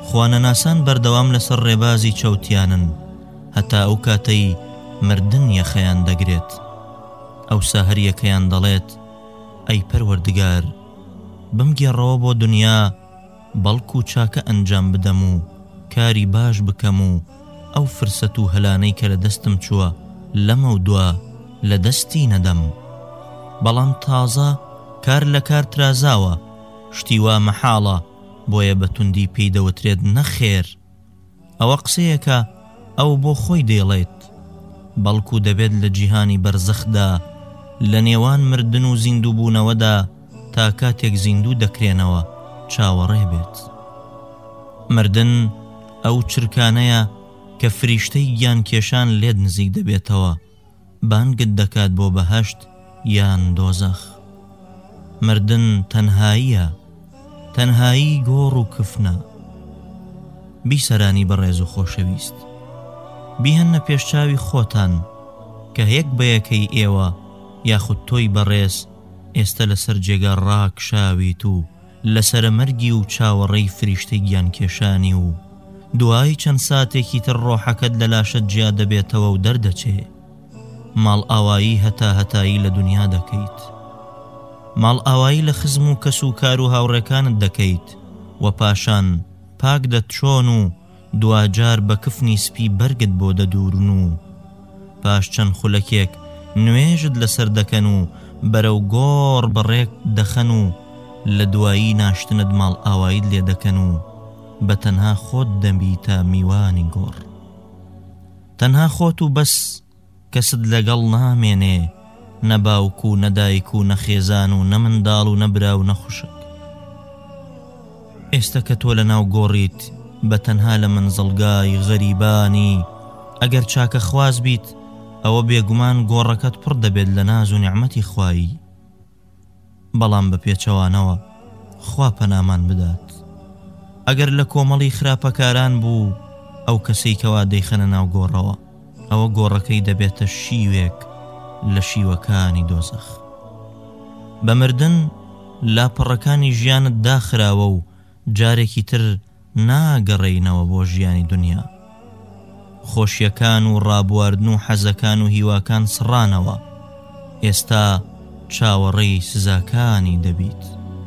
خوانەناسان بەردەوام لەسەر ڕێبازی چەوتیانن هەتا ئەو کاتەی مردن یەخەیان دەگرێت. ئەوسا هەر یەکەیان دەڵێت ئەی پەروەردگار بمگێڕەوە بۆ دنیا بەڵکو چاکە ئەنجام بدەم و کاری باش بکەم و ئەو فرسەت و هەلانەی کە لە دەستم چووە لەمە و دووە لە دەستی نەدەم. بەڵام تازە کار لە کار ترازاوە، شتی وا مەحاڵە بۆیە بەتوندی پێی دەوترێت نەخێر. ئەوە قسەیەکە ئەو بۆ خۆی دێڵێت، بەڵکو دەبێت لە جیهانی بەرزەخدا لە نێوان مردن و زیندوو بوونەوەدا تا کاتێک زیندوو دەکرێنەوە چاوەڕێ بێت. مردن ئەو چرکانەیە کە فریشتەی گیان کێشان لێت نزیک دەبێتەوە، بانگت دەکات بۆ بەهەشت یان دۆزەخ. مردن تەنهاییە، تەنهایی گۆڕ و کفنە. بیسەرانی بەڕێز و خۆشەویست، بیهەنە پێشچاوی خۆتان کە هەیەک بەیەکەی ئێوە یاخود تۆی بەڕێز ئێستا لەسەر جێگا ڕاکشاویت و لەسرە مەرگی و چاوەڕێی فریشتەی گیان کێشانی و دوای چەند ساتێکی تر ڕۆحەکەت لە لاشت جیا دەبێتەوە و دەردەچێ. ماڵ ئاوایی هەتا هەتایی لە دنیا دەکەیت، ماڵ ئاوایی لە خزم و کەس و کار و هاوڕێکانت دەکەیت و پاشان پاک دەتچۆن و دوجار بە کفنی سپی بەرگت بۆ دەدورن و پاش چەند خولەکێک نوێژت لەسەر دەکەن و بەرەو گۆڕ بەڕێک دەخەن و لە دوایی ناشتنت ماڵ ئاواییت لێ دەکەن و بە تەنها خۆت دەبیتە میوانی گۆڕ. تەنها خۆت و بەس، کەست لەگەڵ نامێنێ، نەباوک و نەدایک و نەخێزان و نەمنداڵ و نەبرا و نەخوشک. ئێستا کە تۆ لە ناو گۆڕیت بە تەنها لە منزڵگای غەریبانی، ئەگەر چاکە خواز بیت ئەوە بێگومان گۆڕەکەت پڕ دەبێت لە ناز و نیعمەتی خوایی. بەڵام بە پێچەوانەوە خوا پەنامان بدات، ئەگەر لە کۆمەڵی خراپەکاران بوو ئەو کەسەی کەوا دەیخەنە ناو گۆڕەوە، ئەوە گۆڕەکەی دەبێتە شیوێک لە شیوەکانی دۆزەخ. بە مردن لاپەڕەکانی ژیانت داخراوە و جارێکی تر ناگەڕێینەوە بۆ ژیانی دنیا. خۆشیەکان و ڕابواردن و حەزەکان و هیواکان سڕانەوە، ئێستا چاوەڕێی سزاکانی دەبیت.